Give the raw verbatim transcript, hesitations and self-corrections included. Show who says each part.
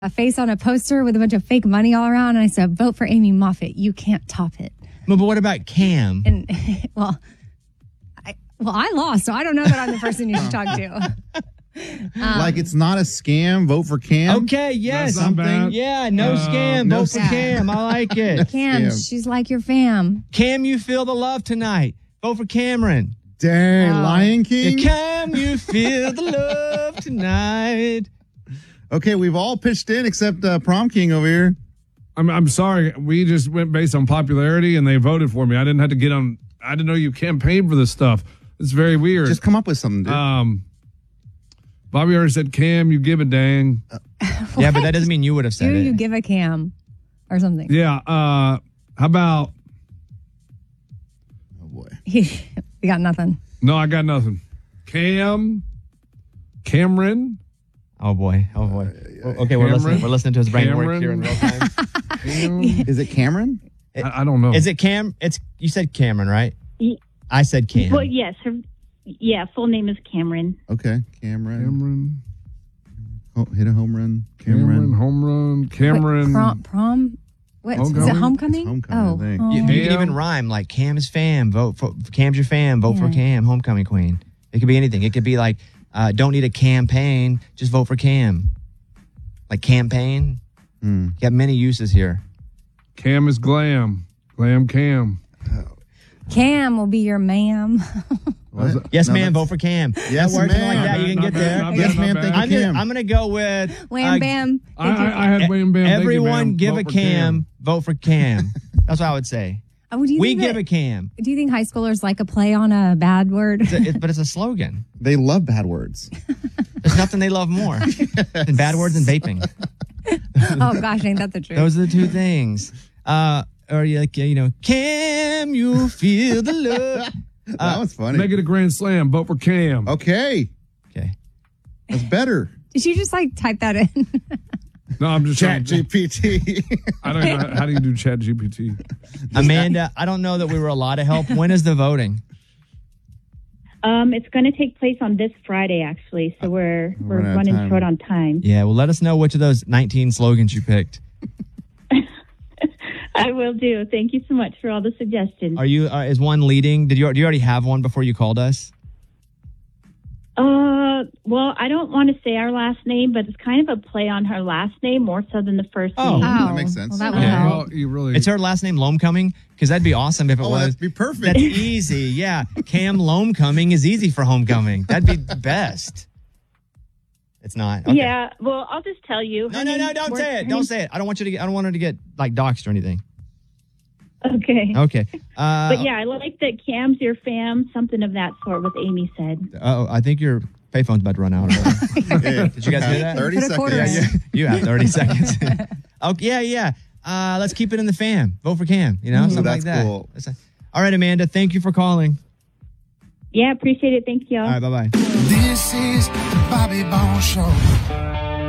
Speaker 1: a face on a poster with a bunch of fake money all around. And I said, vote for Amy Moffat. You can't top it.
Speaker 2: But what about Cam?
Speaker 1: And well, I, well, I lost, so I don't know that I'm the person you should talk to. Um,
Speaker 3: like it's not a scam. Vote for Cam.
Speaker 2: Okay, yes.
Speaker 4: That's not bad.
Speaker 2: Yeah, no
Speaker 4: Uh,
Speaker 2: scam.
Speaker 3: no
Speaker 2: Vote for
Speaker 1: scam.
Speaker 2: Cam. I like it.
Speaker 1: Cam,
Speaker 3: Scam.
Speaker 1: she's like your fam.
Speaker 2: Cam, you feel the love tonight. Vote for Cameron.
Speaker 3: Dang,
Speaker 1: Oh.
Speaker 3: Lion King.
Speaker 2: Cam, you feel the love tonight.
Speaker 3: Okay, we've all pitched in except uh, Prom King over here.
Speaker 4: I'm I'm sorry. We just went based on popularity, and they voted for me. I didn't have to get on. I didn't know you campaigned for this stuff. It's very weird.
Speaker 3: Just come up with something, dude.
Speaker 4: um, Bobby already said, "Cam, you give a dang."
Speaker 2: Yeah, but that doesn't mean you would have said
Speaker 1: Do
Speaker 2: it.
Speaker 1: you give a Cam or something?
Speaker 4: Yeah. Uh, how about?
Speaker 3: oh boy.
Speaker 1: you got nothing.
Speaker 4: No, I got nothing. Cam, Cameron.
Speaker 2: Oh boy. Oh boy. Okay, we're
Speaker 4: Cameron?
Speaker 2: listening. We're listening to his brain work
Speaker 4: Cameron?
Speaker 2: here in real time.
Speaker 4: Cam?
Speaker 3: Is it Cameron?
Speaker 4: I, I don't know.
Speaker 2: Is it Cam? It's you said Cameron, right?
Speaker 5: Ye-
Speaker 2: I said Cam.
Speaker 5: Well, yes. Her, yeah, full name is Cameron.
Speaker 3: Okay, Cameron.
Speaker 4: Cameron?
Speaker 3: Oh, hit a home run.
Speaker 4: Cameron,
Speaker 3: Cameron.
Speaker 4: home run.
Speaker 1: Wait,
Speaker 4: Cameron.
Speaker 1: prom, prom? What? Is
Speaker 4: Homecoming?
Speaker 1: it homecoming?
Speaker 3: It's homecoming,
Speaker 1: oh,
Speaker 3: I think.
Speaker 1: home-
Speaker 2: You, you can
Speaker 4: Cam.
Speaker 2: even rhyme like Cam is fam. Vote for Cam's your fam. Vote for
Speaker 1: Yeah.
Speaker 2: Cam. Homecoming queen. It could be anything. It could be like uh, don't need a campaign. Just vote for Cam. Like campaign.
Speaker 3: Hmm.
Speaker 2: You got many uses here.
Speaker 4: Cam is glam. Glam Cam.
Speaker 1: Cam will be your ma'am.
Speaker 3: What?
Speaker 2: Yes,
Speaker 3: No,
Speaker 2: ma'am.
Speaker 3: that's-
Speaker 2: Vote for Cam.
Speaker 3: Yes,
Speaker 2: that works
Speaker 3: ma'am.
Speaker 2: like that. You can
Speaker 4: Not
Speaker 2: get
Speaker 4: bad,
Speaker 2: there.
Speaker 4: not bad,
Speaker 3: Yes,
Speaker 4: not
Speaker 3: ma'am,
Speaker 4: bad.
Speaker 3: thank you.
Speaker 2: I'm gonna,
Speaker 3: Cam.
Speaker 2: I'm gonna go with
Speaker 1: Wham
Speaker 2: uh,
Speaker 1: bam.
Speaker 4: I,
Speaker 1: Thank you.
Speaker 4: I, I had Wham Bam. Thank you,
Speaker 2: everyone
Speaker 4: ma'am.
Speaker 2: give
Speaker 4: Vote
Speaker 2: a
Speaker 4: for
Speaker 2: Cam. Vote for Cam. That's what I would say.
Speaker 1: Oh, do you
Speaker 2: We
Speaker 1: think
Speaker 2: give
Speaker 1: that-
Speaker 2: a Cam.
Speaker 1: Do you think high schoolers like a play on a bad word?
Speaker 2: It's a- it- but it's a slogan.
Speaker 3: They love bad words.
Speaker 2: There's nothing they love more than bad words and vaping.
Speaker 1: Oh gosh, ain't that the truth?
Speaker 2: Those are the two things. Uh, or you like, you know, Cam, you feel the love.
Speaker 3: that was funny.
Speaker 4: Make it a grand slam. Vote for Cam.
Speaker 3: Okay,
Speaker 2: Okay.
Speaker 3: that's better.
Speaker 1: Did you just like type that in?
Speaker 4: No, I'm just
Speaker 3: Chat
Speaker 4: trying-
Speaker 3: G P T.
Speaker 4: I don't know. How do you do Chat G P T?
Speaker 2: Amanda, I don't know that we were a lot of help. When is the voting?
Speaker 5: Um, it's going to take place on this Friday, actually. So we're we're
Speaker 3: running out of
Speaker 5: running
Speaker 3: time.
Speaker 5: short on time.
Speaker 2: Yeah, well, let us know which of those nineteen slogans you picked.
Speaker 5: I will do. Thank you so much for all the suggestions.
Speaker 2: Are you, uh, is one leading? Did you, do you already have one before you called us?
Speaker 5: Uh, well, I don't want to say our last name, but it's kind of a play on her last name more so than the first
Speaker 2: Oh.
Speaker 5: name.
Speaker 1: Oh,
Speaker 3: that makes sense.
Speaker 1: Well, that would
Speaker 2: Yeah.
Speaker 1: help.
Speaker 4: Well, you really.
Speaker 2: It's her last name, Lomecoming? Because that'd be awesome if it
Speaker 3: Oh,
Speaker 2: was.
Speaker 3: that'd be perfect.
Speaker 2: That's easy. Yeah. Cam Lomecoming is easy for homecoming. That'd be the best. It's not. Okay.
Speaker 5: Yeah, well, I'll just tell you.
Speaker 2: No,
Speaker 5: Her
Speaker 2: no, no,
Speaker 5: name's-
Speaker 2: don't
Speaker 5: her
Speaker 2: say it. Don't
Speaker 5: name's-
Speaker 2: say it. I don't want you to get, I don't want her to get like doxxed or anything.
Speaker 5: Okay.
Speaker 2: Okay. Uh,
Speaker 5: But yeah, I like that Cam's your fam, something of that sort, what Amy said.
Speaker 2: Oh, I think your payphone's about to run out.
Speaker 3: Yeah.
Speaker 2: Did you guys hear that?
Speaker 3: thirty
Speaker 1: Put a
Speaker 3: seconds.
Speaker 1: quarter
Speaker 3: Yeah,
Speaker 1: in.
Speaker 2: You have thirty seconds. Okay, yeah, yeah. Uh, let's keep it in the fam. Vote for Cam. You know, something
Speaker 3: That's
Speaker 2: like that.
Speaker 3: cool.
Speaker 2: That's a- all right, Amanda. Thank you for calling.
Speaker 5: Yeah, appreciate it. Thank you.
Speaker 2: All right, bye bye.
Speaker 6: This is the Bobby Bone Show.